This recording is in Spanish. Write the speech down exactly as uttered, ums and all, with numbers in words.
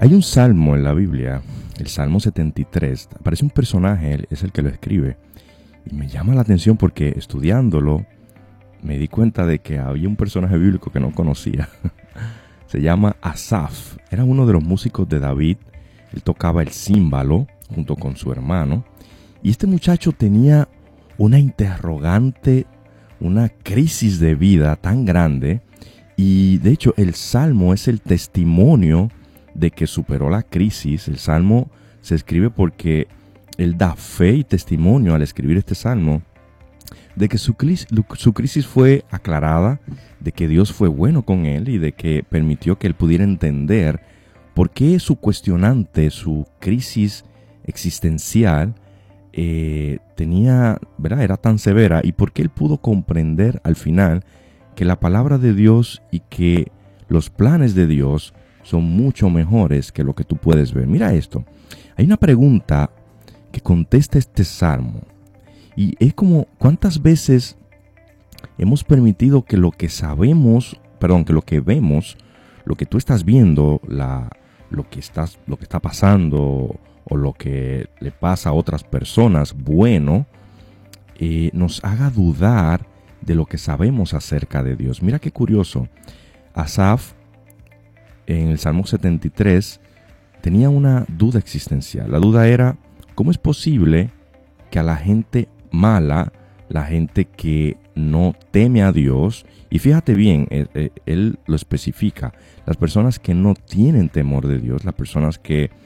Hay un salmo en la Biblia, el Salmo setenta y tres. Aparece un personaje, es el que lo escribe. Y me llama la atención porque estudiándolo me di cuenta de que había un personaje bíblico que no conocía. Se llama Asaf. Era uno de los músicos de David. Él tocaba el címbalo junto con su hermano. Y este muchacho tenía una interrogante, una crisis de vida tan grande. Y de hecho el Salmo es el testimonio de que superó la crisis. El Salmo se escribe porque él da fe y testimonio al escribir este Salmo de que su crisis, su crisis fue aclarada, de que Dios fue bueno con él y de que permitió que él pudiera entender por qué su cuestionante, su crisis existencial eh, tenía, ¿verdad? Era tan severa, y por qué él pudo comprender al final que la palabra de Dios y que los planes de Dios son mucho mejores que lo que tú puedes ver. Mira esto, hay una pregunta que contesta este salmo y es como, ¿cuántas veces hemos permitido que lo que sabemos, perdón, que lo que vemos, lo que tú estás viendo, la, lo que estás, lo que está pasando o lo que le pasa a otras personas, bueno, eh, nos haga dudar de lo que sabemos acerca de Dios? Mira qué curioso. Asaf, en el Salmo setenta y tres, tenía una duda existencial. La duda era, ¿cómo es posible que a la gente mala, la gente que no teme a Dios, y fíjate bien, él, él lo especifica, las personas que no tienen temor de Dios, las personas que